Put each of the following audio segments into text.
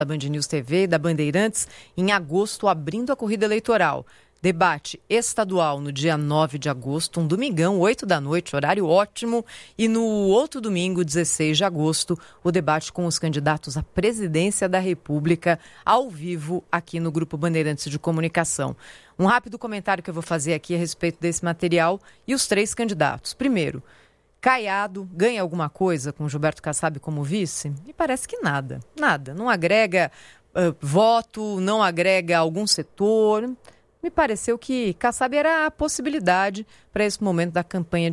da Band News TV e da Bandeirantes, em agosto, abrindo a corrida eleitoral. Debate estadual no dia 9 de agosto, um domingão, 8 da noite, horário ótimo. E no outro domingo, 16 de agosto, o debate com os candidatos à presidência da República, ao vivo, aqui no Grupo Bandeirantes de Comunicação. Um rápido comentário que eu vou fazer aqui a respeito desse material e os três candidatos. Primeiro, Caiado ganha alguma coisa com Gilberto Kassab como vice? Me parece que nada. Nada. Não agrega voto, não agrega algum setor. Me pareceu que Kassab era a possibilidade para esse momento da campanha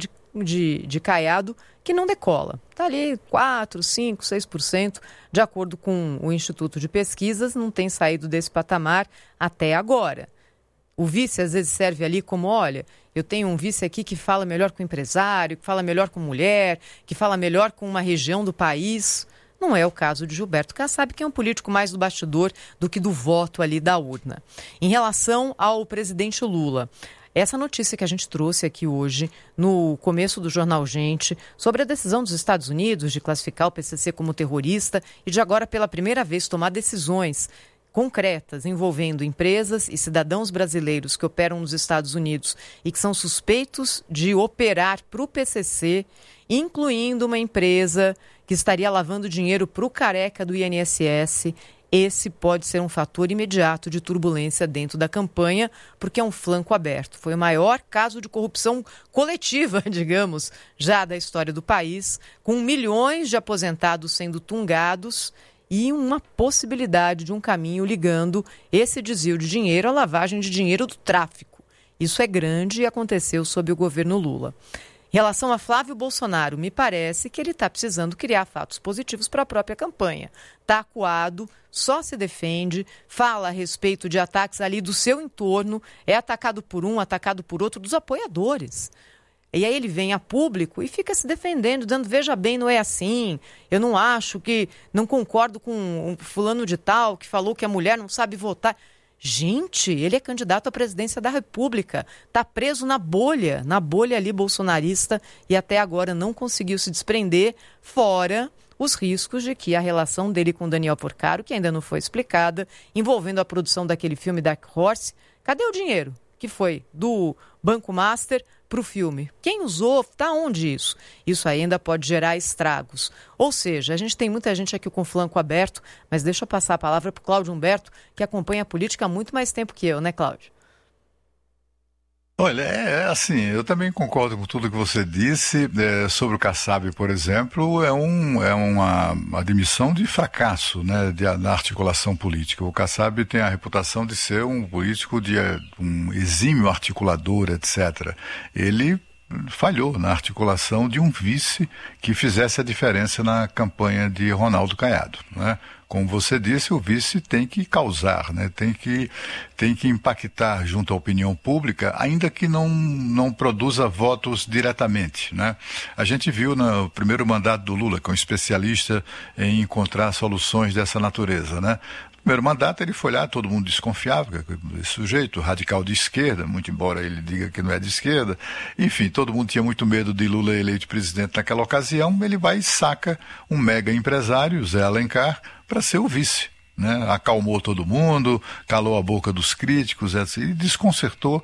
de Caiado, que não decola. Está ali 4%, 5%, 6%, de acordo com o Instituto de Pesquisas, não tem saído desse patamar até agora. O vice às vezes serve ali como, olha, eu tenho um vice aqui que fala melhor com empresário, que fala melhor com mulher, que fala melhor com uma região do país. Não é o caso de Gilberto Kassab, que é um político mais do bastidor do que do voto ali da urna. Em relação ao presidente Lula, essa notícia que a gente trouxe aqui hoje, no começo do Jornal Gente, sobre a decisão dos Estados Unidos de classificar o PCC como terrorista e de agora, pela primeira vez, tomar decisões concretas envolvendo empresas e cidadãos brasileiros que operam nos Estados Unidos e que são suspeitos de operar para o PCC, incluindo uma empresa que estaria lavando dinheiro para o careca do INSS. Esse pode ser um fator imediato de turbulência dentro da campanha, porque é um flanco aberto. Foi o maior caso de corrupção coletiva, digamos, já da história do país, com milhões de aposentados sendo tungados e uma possibilidade de um caminho ligando esse desvio de dinheiro à lavagem de dinheiro do tráfico. Isso é grande e aconteceu sob o governo Lula. Em relação a Flávio Bolsonaro, me parece que ele está precisando criar fatos positivos para a própria campanha. Está acuado, só se defende, fala a respeito de ataques ali do seu entorno, é atacado por um, atacado por outro, dos apoiadores. E aí ele vem a público e fica se defendendo, dizendo, veja bem, não é assim, eu não acho que, não concordo com um fulano de tal que falou que a mulher não sabe votar. Gente, ele é candidato à presidência da República, está preso na bolha ali bolsonarista e até agora não conseguiu se desprender, fora os riscos de que a relação dele com Daniel Porcaro, que ainda não foi explicada, envolvendo a produção daquele filme Dark Horse, cadê o dinheiro que foi do Banco Master para o filme? Quem usou? Está onde isso? Isso ainda pode gerar estragos. Ou seja, a gente tem muita gente aqui com o flanco aberto, mas deixa eu passar a palavra para o Cláudio Humberto, que acompanha a política há muito mais tempo que eu, né, Cláudio? Olha, assim, eu também concordo com tudo que você disse sobre o Kassab, por exemplo, é uma admissão de fracasso, né, da articulação política. O Kassab tem a reputação de ser um político um exímio articulador, etc. Ele falhou na articulação de um vice que fizesse a diferença na campanha de Ronaldo Caiado, né? Como você disse, o vice tem que causar, né? Tem que impactar junto à opinião pública, ainda que não produza votos diretamente, né? A gente viu no primeiro mandato do Lula, que é um especialista em encontrar soluções dessa natureza, né? No primeiro mandato ele foi lá, todo mundo desconfiava, esse sujeito radical de esquerda, muito embora ele diga que não é de esquerda, enfim, todo mundo tinha muito medo de Lula eleito presidente naquela ocasião. Ele vai e saca um mega empresário, Zé Alencar, para ser o vice, né? Acalmou todo mundo, calou a boca dos críticos, etc. E desconcertou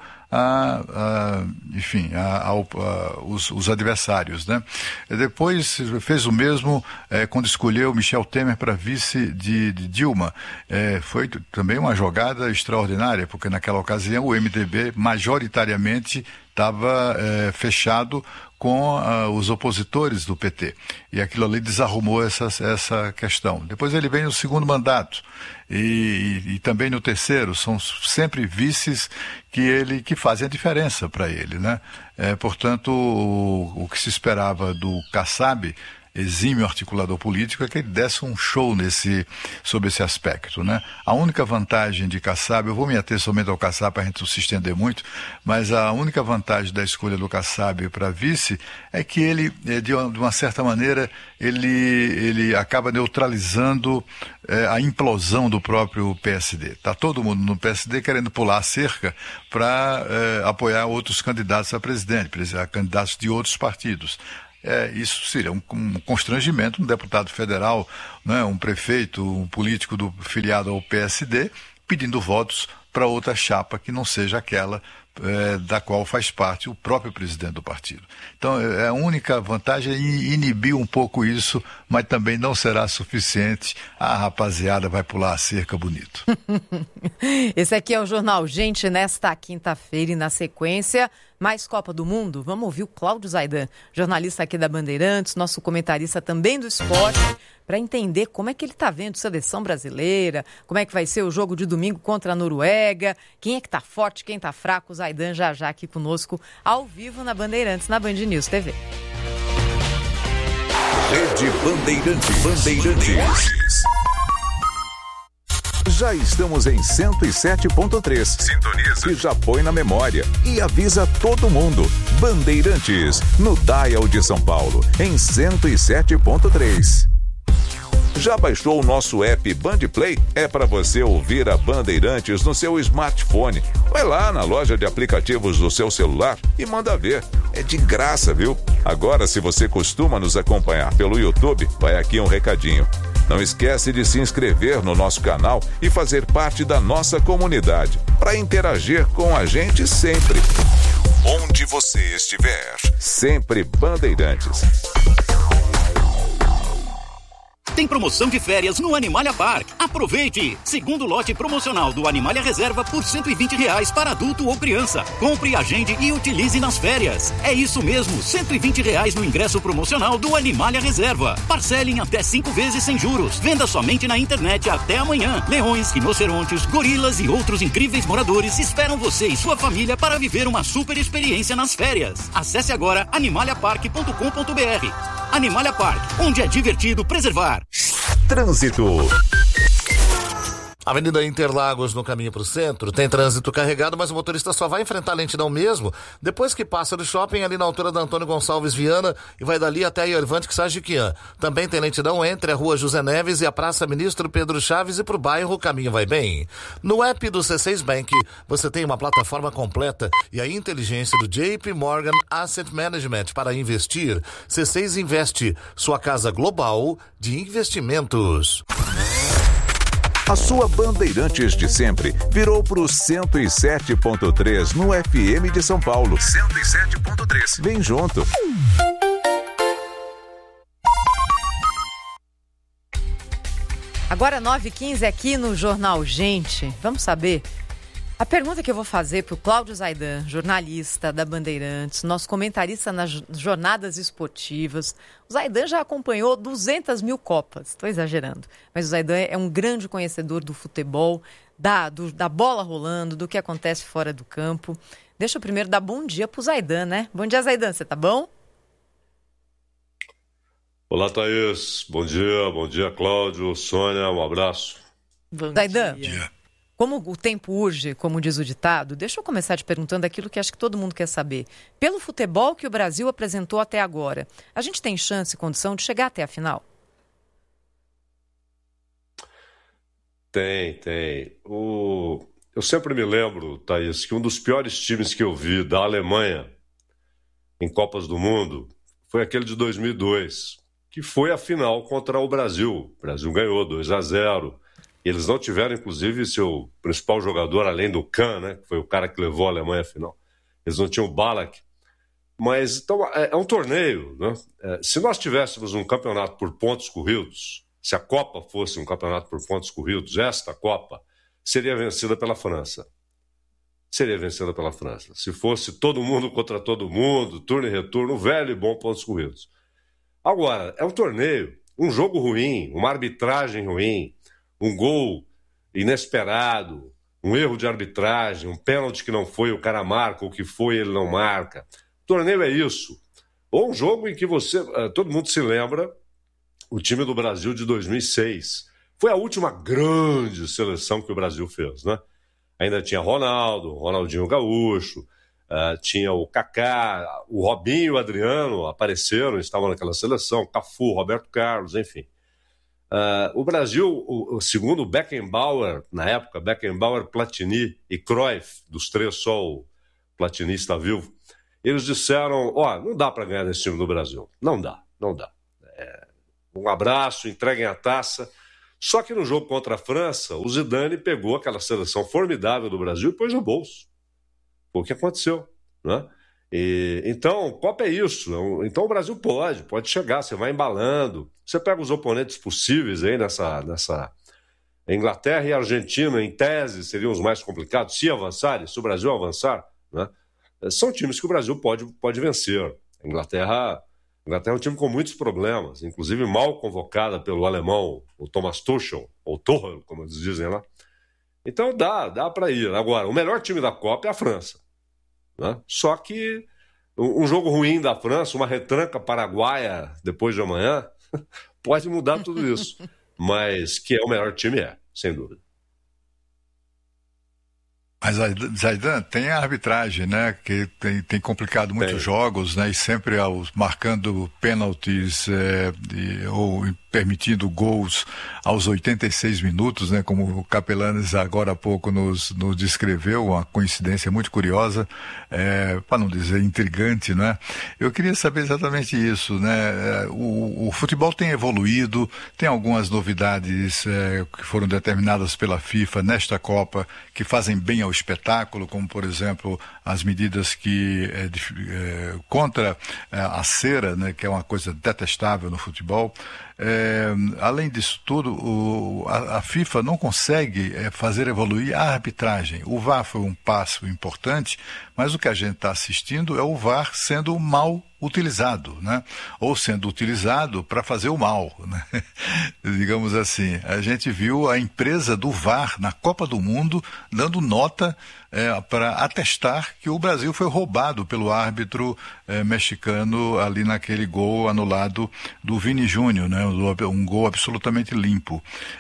os adversários, né? Depois fez o mesmo quando escolheu Michel Temer para vice de Dilma. Foi também uma jogada extraordinária, porque naquela ocasião o MDB majoritariamente estava fechado com os opositores do PT. E aquilo ali desarrumou essa questão. Depois ele vem no segundo mandato e também no terceiro. São sempre vices que fazem a diferença para ele, né? Portanto, o que se esperava do Kassab, exímio articulador político, é que ele desse um show sobre esse aspecto, né? A única vantagem de Kassab, eu vou me ater somente ao Kassab para a gente não se estender muito, mas a única vantagem da escolha do Kassab para vice é que ele, de uma certa maneira, ele acaba neutralizando a implosão do próprio PSD. Está todo mundo no PSD querendo pular a cerca para apoiar outros candidatos a presidente, candidatos de outros partidos. isso seria um constrangimento, um deputado federal, né, um prefeito, um político filiado ao PSD, pedindo votos para outra chapa que não seja aquela da qual faz parte o próprio presidente do partido. Então, a única vantagem é inibir um pouco isso, mas também não será suficiente. A rapaziada vai pular a cerca bonito. Esse aqui é o Jornal Gente, nesta quinta-feira, e na sequência, mais Copa do Mundo. Vamos ouvir o Cláudio Zaidan, jornalista aqui da Bandeirantes, nosso comentarista também do esporte, para entender como é que ele está vendo a seleção brasileira, como é que vai ser o jogo de domingo contra a Noruega, quem é que está forte, quem está fraco. O Zaidan já aqui conosco, ao vivo na Bandeirantes, na Band News TV. Rede Bandeirantes. Já estamos em 107.3. Sintoniza. E já põe na memória. E avisa todo mundo. Bandeirantes, no Dial de São Paulo, em 107.3. Já baixou o nosso app Bandplay? É para você ouvir a Bandeirantes no seu smartphone. Vai lá na loja de aplicativos do seu celular e manda ver. É de graça, viu? Agora, se você costuma nos acompanhar pelo YouTube, vai aqui um recadinho. Não esquece de se inscrever no nosso canal e fazer parte da nossa comunidade, para interagir com a gente sempre. Onde você estiver, sempre Bandeirantes. Tem promoção de férias no Animalia Park. Aproveite! Segundo lote promocional do Animalia Reserva por R$120 para adulto ou criança. Compre, agende e utilize nas férias. É isso mesmo, R$120 no ingresso promocional do Animalia Reserva. Parcele em até 5 vezes sem juros. Venda somente na internet até amanhã. Leões, rinocerontes, gorilas e outros incríveis moradores esperam você e sua família para viver uma super experiência nas férias. Acesse agora animaliapark.com.br. Animalia Park, onde é divertido preservar. Trânsito. Avenida Interlagos, no caminho para o centro, tem trânsito carregado, mas o motorista só vai enfrentar a lentidão mesmo depois que passa do shopping ali na altura da Antônio Gonçalves Viana e vai dali até a Iervante Quixajiquian. Também tem lentidão entre a Rua José Neves e a Praça Ministro Pedro Chaves e para o bairro o caminho vai bem. No app do C6 Bank, você tem uma plataforma completa e a inteligência do JP Morgan Asset Management para investir. C6 Investe, sua casa global de investimentos. A sua Bandeirantes de sempre virou pro 107.3 no FM de São Paulo. 107.3. Vem junto. Agora 9h15 aqui no Jornal Gente. Vamos saber? A pergunta que eu vou fazer para o Cláudio Zaidan, jornalista da Bandeirantes, nosso comentarista nas jornadas esportivas. O Zaidan já acompanhou 200 mil Copas, estou exagerando, mas o Zaidan é um grande conhecedor do futebol, da bola rolando, do que acontece fora do campo. Deixa eu primeiro dar bom dia para o Zaidan, né? Bom dia, Zaidan, você tá bom? Olá, Thaís. Bom dia, Cláudio, Sônia, um abraço. Zaidan. Bom dia. Como o tempo urge, como diz o ditado, deixa eu começar te perguntando aquilo que acho que todo mundo quer saber. Pelo futebol que o Brasil apresentou até agora, a gente tem chance e condição de chegar até a final? Tem. Eu sempre me lembro, Thaís, que um dos piores times que eu vi da Alemanha em Copas do Mundo foi aquele de 2002, que foi a final contra o Brasil. O Brasil ganhou 2-0. Eles não tiveram, inclusive, seu principal jogador, além do Kahn, né, que foi o cara que levou a Alemanha à final. Eles não tinham o Ballack. Mas, então, é um torneio, né? Se nós tivéssemos um campeonato por pontos corridos, se a Copa fosse um campeonato por pontos corridos, esta Copa seria vencida pela França. Se fosse todo mundo contra todo mundo, turno e retorno, velho e bom pontos corridos. Agora, é um torneio, um jogo ruim, uma arbitragem ruim, um gol inesperado, um erro de arbitragem, um pênalti que não foi, o cara marca, o que foi, ele não marca. O torneio é isso. Ou um jogo em que todo mundo se lembra, o time do Brasil de 2006. Foi a última grande seleção que o Brasil fez, né? Ainda tinha Ronaldo, Ronaldinho Gaúcho, tinha o Kaká, o Robinho e o Adriano apareceram, estavam naquela seleção, Cafu, Roberto Carlos, enfim. O Brasil, segundo o Beckenbauer, na época, Beckenbauer, Platini e Cruyff, dos três só o Platini está vivo, eles disseram, não dá para ganhar desse time do Brasil. Não dá. Um abraço, entreguem a taça. Só que no jogo contra a França, o Zidane pegou aquela seleção formidável do Brasil e pôs no bolso. Foi o que aconteceu, né? Então, Copa é isso. Então o Brasil pode chegar, você vai embalando. Você pega os oponentes possíveis aí nessa... Inglaterra e Argentina, em tese, seriam os mais complicados, se avançarem, se o Brasil avançar, né? São times que o Brasil pode vencer. A Inglaterra é um time com muitos problemas, inclusive mal convocada pelo alemão, o Thomas Tuchel, ou Tuchel, como eles dizem lá. Então dá para ir. Agora, o melhor time da Copa é a França, né? Só que um jogo ruim da França, uma retranca paraguaia depois de amanhã, pode mudar tudo isso. Mas que é o melhor time, sem dúvida. Mas, Zaidan, tem a arbitragem, né, que tem complicado muitos jogos, né, e sempre marcando pênaltis ou permitindo gols aos 86 minutos, né, como o Capelanes agora há pouco nos descreveu, uma coincidência muito curiosa, para não dizer intrigante, né? Eu queria saber exatamente isso, né? O futebol tem evoluído, tem algumas novidades que foram determinadas pela FIFA nesta Copa que fazem bem ao espetáculo, como por exemplo as medidas contra a cera, né, que é uma coisa detestável no futebol. Além disso tudo, a FIFA não consegue fazer evoluir a arbitragem. O VAR foi um passo importante, mas o que a gente está assistindo é o VAR sendo mal utilizado, né? Ou sendo utilizado para fazer o mal, né? Digamos assim. A gente viu a empresa do VAR na Copa do Mundo dando nota para atestar que o Brasil foi roubado pelo árbitro mexicano ali naquele gol anulado do Vini Júnior, né? Um gol absolutamente limpo.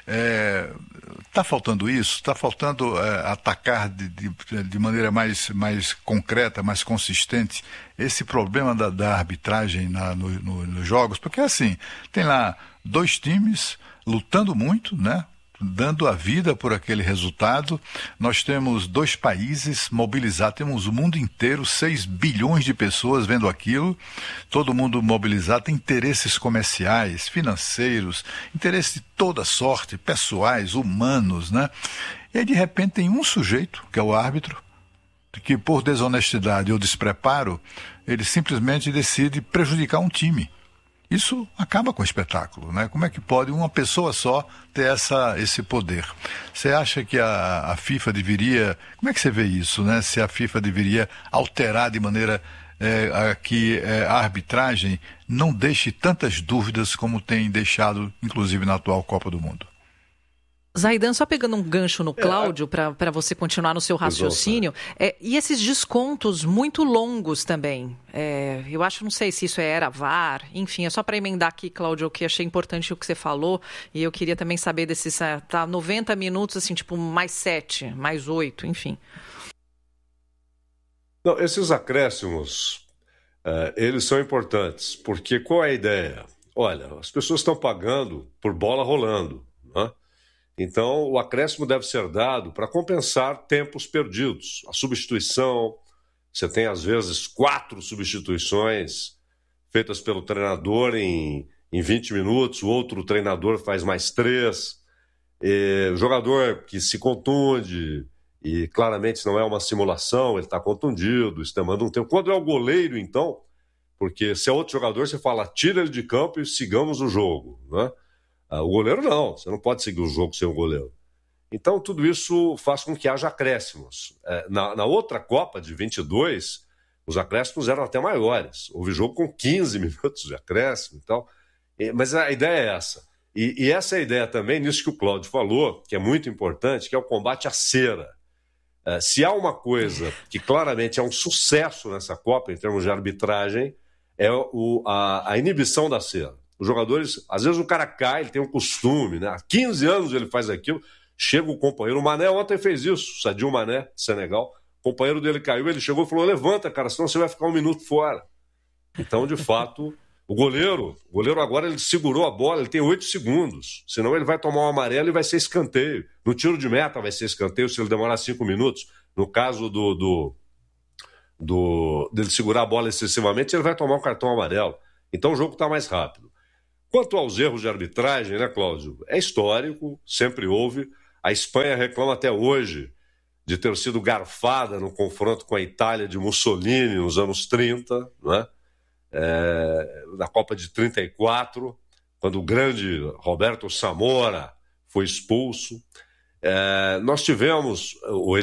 Está faltando isso? Está faltando atacar de maneira mais concreta, mais consistente esse problema da arbitragem nos jogos? Porque assim, tem lá dois times lutando muito, né? Dando a vida por aquele resultado. Nós temos dois países mobilizados, temos o mundo inteiro, 6 bilhões de pessoas vendo aquilo, todo mundo mobilizado, tem interesses comerciais, financeiros, interesses de toda sorte, pessoais, humanos, né? E aí de repente tem um sujeito, que é o árbitro, que por desonestidade ou despreparo, ele simplesmente decide prejudicar um time. Isso acaba com o espetáculo, né? Como é que pode uma pessoa só ter esse poder? Você acha que a FIFA deveria... Como é que você vê isso, né? Se a FIFA deveria alterar de maneira que a arbitragem não deixe tantas dúvidas como tem deixado, inclusive na atual Copa do Mundo? Zaidan, só pegando um gancho no Cláudio, para você continuar no seu raciocínio, e esses descontos muito longos também, eu acho, não sei se isso era VAR, enfim, é só para emendar aqui, Cláudio, que achei importante o que você falou, e eu queria também saber desses, 90 minutos, assim, tipo, mais 7, mais 8, enfim. Não, esses acréscimos, eles são importantes, porque qual é a ideia? Olha, as pessoas estão pagando por bola rolando, né? Então, o acréscimo deve ser dado para compensar tempos perdidos. A substituição, você tem às vezes 4 substituições feitas pelo treinador em 20 minutos, o outro treinador faz mais 3. O jogador que se contunde, e claramente não é uma simulação, ele está contundido, isso demanda um tempo. Quando é o goleiro, então, porque se é outro jogador, você fala, tira ele de campo e sigamos o jogo, né? O goleiro não, você não pode seguir o jogo sem o goleiro. Então tudo isso faz com que haja acréscimos. Na outra Copa de 22, os acréscimos eram até maiores. Houve jogo com 15 minutos de acréscimo e tal. Mas a ideia é essa. E essa é a ideia também, nisso que o Cláudio falou, que é muito importante, que é o combate à cera. Se há uma coisa que claramente é um sucesso nessa Copa, em termos de arbitragem, é a inibição da cera. Os jogadores, às vezes o cara cai, ele tem um costume, né? Há 15 anos ele faz aquilo, chega o companheiro, o Mané ontem fez isso, Sadio Mané, de Senegal, o companheiro dele caiu, ele chegou e falou, levanta, cara, senão você vai ficar 1 minuto fora. Então, de fato, o goleiro agora ele segurou a bola, ele tem 8 segundos, senão ele vai tomar um amarelo e vai ser escanteio. No tiro de meta vai ser escanteio se ele demorar 5 minutos. No caso dele segurar a bola excessivamente, ele vai tomar um cartão amarelo. Então o jogo está mais rápido. Quanto aos erros de arbitragem, né, Cláudio? É histórico, sempre houve. A Espanha reclama até hoje de ter sido garfada no confronto com a Itália de Mussolini nos anos 30, né? Na Copa de 34, quando o grande Roberto Samora foi expulso. Nós tivemos,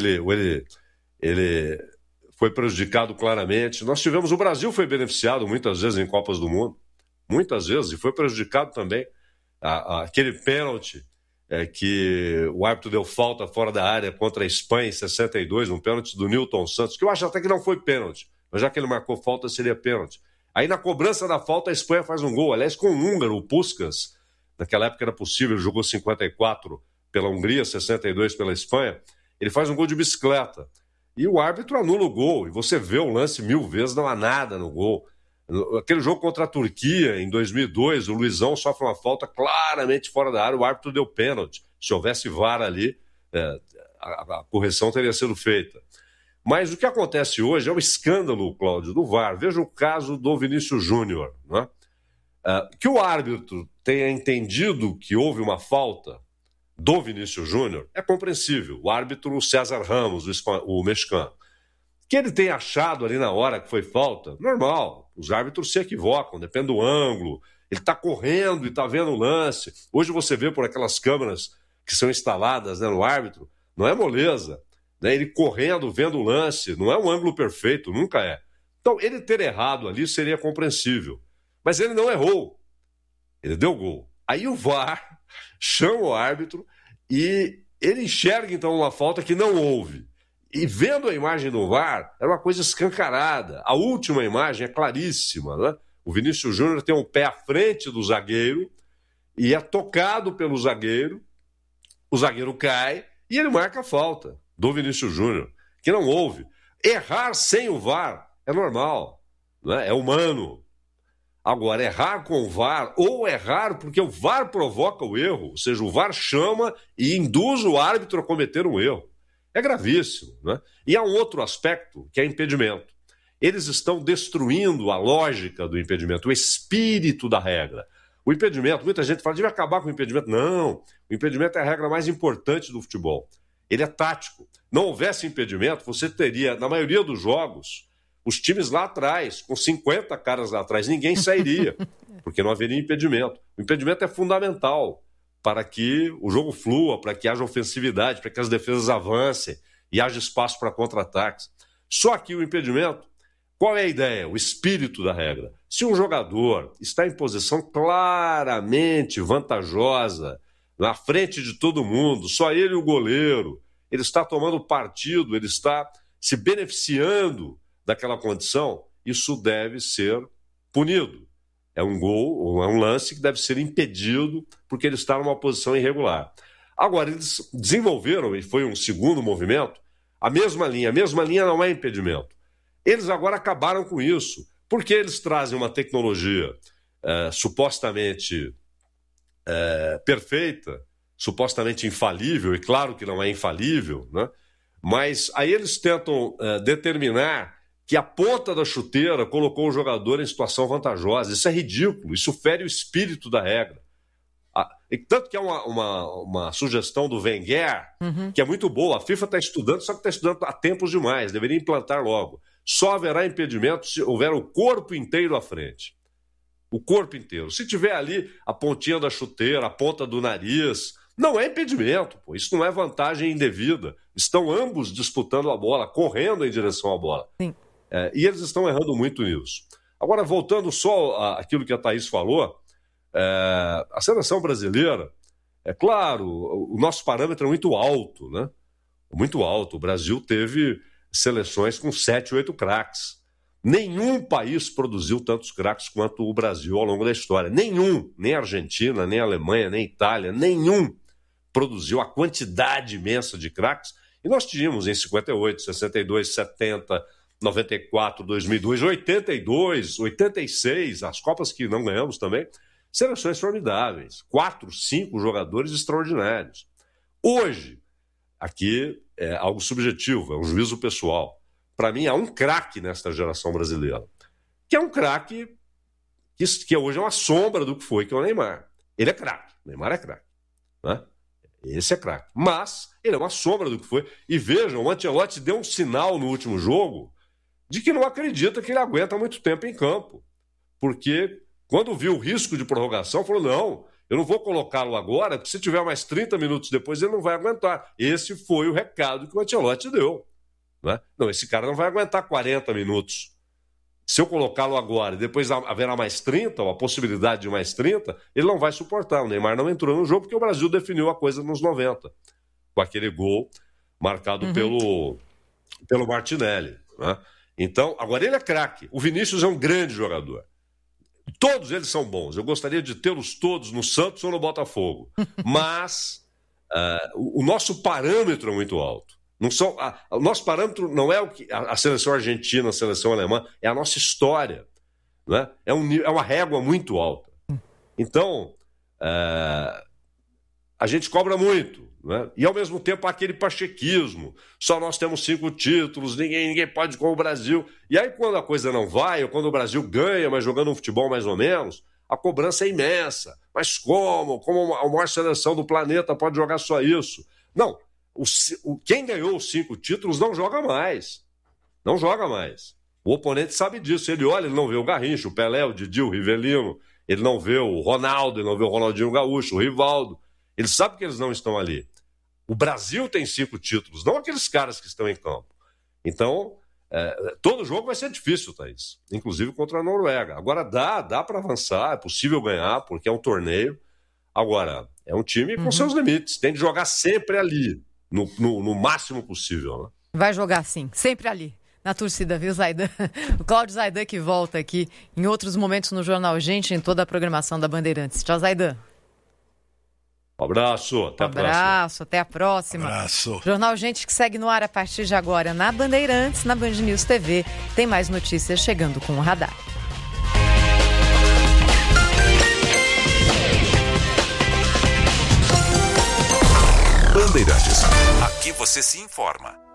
ele foi prejudicado claramente. Nós tivemos, o Brasil foi beneficiado muitas vezes em Copas do Mundo, muitas vezes, e foi prejudicado também. Aquele pênalti que o árbitro deu falta fora da área contra a Espanha em 62, um pênalti do Nilton Santos, que eu acho até que não foi pênalti, mas já que ele marcou falta, seria pênalti. Aí na cobrança da falta a Espanha faz um gol, aliás com o húngaro, o Puskás, naquela época era possível, ele jogou 54 pela Hungria, 62 pela Espanha, ele faz um gol de bicicleta, e o árbitro anula o gol, e você vê o lance 1000 vezes, não há nada no gol. Aquele jogo contra a Turquia, em 2002, o Luizão sofre uma falta claramente fora da área, o árbitro deu pênalti. Se houvesse VAR ali, a correção teria sido feita. Mas o que acontece hoje é o escândalo, Cláudio, do VAR. Veja o caso do Vinícius Júnior, né? Que o árbitro tenha entendido que houve uma falta do Vinícius Júnior é compreensível. O árbitro César Ramos, o mexicano. Que ele tenha achado ali na hora que foi falta, normal. Os árbitros se equivocam, depende do ângulo. Ele está correndo e está vendo o lance. Hoje você vê por aquelas câmeras que são instaladas, né, no árbitro, não é moleza. Né? Ele correndo, vendo o lance, não é um ângulo perfeito, nunca é. Então, ele ter errado ali seria compreensível. Mas ele não errou. Ele deu gol. Aí o VAR chama o árbitro e ele enxerga, então, uma falta que não houve. E vendo a imagem do VAR, era uma coisa escancarada. A última imagem é claríssima, né? O Vinícius Júnior tem um pé à frente do zagueiro e é tocado pelo zagueiro, o zagueiro cai e ele marca a falta do Vinícius Júnior, que não houve. Errar sem o VAR é normal, né? É humano. Agora, errar com o VAR ou errar porque o VAR provoca o erro, ou seja, o VAR chama e induz o árbitro a cometer um erro. É gravíssimo, né? E há um outro aspecto, que é impedimento. Eles estão destruindo a lógica do impedimento, o espírito da regra. O impedimento, muita gente fala, deve acabar com o impedimento. Não, o impedimento é a regra mais importante do futebol. Ele é tático. Não houvesse impedimento, você teria, na maioria dos jogos, os times lá atrás, com 50 caras lá atrás, ninguém sairia, porque não haveria impedimento. O impedimento é fundamental para que o jogo flua, para que haja ofensividade, para que as defesas avancem e haja espaço para contra-ataques. Só que o impedimento, qual é a ideia? O espírito da regra. Se um jogador está em posição claramente vantajosa, na frente de todo mundo, só ele e o goleiro, ele está tomando partido, ele está se beneficiando daquela condição, isso deve ser punido. É um gol, ou é um lance que deve ser impedido porque ele está numa posição irregular. Agora, eles desenvolveram, e foi um segundo movimento, a mesma linha não é impedimento. Eles agora acabaram com isso, porque eles trazem uma tecnologia supostamente perfeita, supostamente infalível, e claro que não é infalível, né? Mas aí eles tentam determinar que a ponta da chuteira colocou o jogador em situação vantajosa. Isso é ridículo, isso fere o espírito da regra. E tanto que é uma sugestão do Wenger, que é muito boa. A FIFA está estudando, só que está estudando há tempos demais, deveria implantar logo. Só haverá impedimento se houver o corpo inteiro à frente. O corpo inteiro. Se tiver ali a pontinha da chuteira, a ponta do nariz, não é impedimento, pô. Isso não é vantagem indevida. Estão ambos disputando a bola, correndo em direção à bola. Sim. E eles estão errando muito nisso. Agora, voltando só àquilo que a Thaís falou, a seleção brasileira, é claro, o nosso parâmetro é muito alto, né? Muito alto. O Brasil teve seleções com 7, 8 craques. Nenhum país produziu tantos craques quanto o Brasil ao longo da história. Nenhum, nem a Argentina, nem a Alemanha, nem a Itália, nenhum produziu a quantidade imensa de craques. E nós tínhamos em 58, 62, 70... 94, 2002, 82, 86, as Copas que não ganhamos também, seleções formidáveis, 4, 5 jogadores extraordinários. Hoje, aqui é algo subjetivo, é um juízo pessoal, para mim, há um craque nesta geração brasileira, que é um craque que hoje é uma sombra do que foi, que é o Neymar. Ele é craque, o Neymar é craque, né? Esse é craque. Mas ele é uma sombra do que foi. E vejam, o Ancelotti deu um sinal no último jogo de que não acredita que ele aguenta muito tempo em campo. Porque quando viu o risco de prorrogação, falou, não, eu não vou colocá-lo agora, porque se tiver mais 30 minutos depois ele não vai aguentar. Esse foi o recado que o Ancelotti deu, né? Não, esse cara não vai aguentar 40 minutos. Se eu colocá-lo agora e depois haverá mais 30, ou a possibilidade de mais 30, ele não vai suportar. O Neymar não entrou no jogo porque o Brasil definiu a coisa nos 90, com aquele gol marcado pelo Martinelli, né? Então, agora ele é craque. O Vinícius é um grande jogador. Todos eles são bons. Eu gostaria de tê-los todos no Santos ou no Botafogo. Mas o nosso parâmetro é muito alto. O nosso parâmetro não é o que a seleção argentina, a seleção alemã, é a nossa história, né? É uma régua muito alta. Então, a gente cobra muito, né? E ao mesmo tempo há aquele pachequismo. Só nós temos 5 títulos, ninguém pode com o Brasil. E aí quando a coisa não vai, ou quando o Brasil ganha, mas jogando um futebol mais ou menos, a cobrança é imensa. Mas como? Como a maior seleção do planeta pode jogar só isso? Não. Quem ganhou os 5 títulos não joga mais. Não joga mais. O oponente sabe disso. Ele olha, ele não vê o Garrincha, o Pelé, o Didi, o Rivelino. Ele não vê o Ronaldo, ele não vê o Ronaldinho Gaúcho, o Rivaldo. Ele sabe que eles não estão ali. O Brasil tem 5 títulos, não aqueles caras que estão em campo. Então, todo jogo vai ser difícil, Thaís. Inclusive contra a Noruega. Agora dá para avançar, é possível ganhar, porque é um torneio. Agora, é um time com seus limites. Tem de jogar sempre ali. No máximo possível, né? Vai jogar sim, sempre ali, na torcida, viu, Zaidan? O Cláudio Zaidan que volta aqui em outros momentos no Jornal Gente, em toda a programação da Bandeirantes. Tchau, Zaidan. Um abraço, até a próxima. Abraço, até a próxima. Abraço. Jornal Gente que segue no ar a partir de agora na Bandeirantes, na Band News TV. Tem mais notícias chegando com o Radar. Bandeirantes. Aqui você se informa.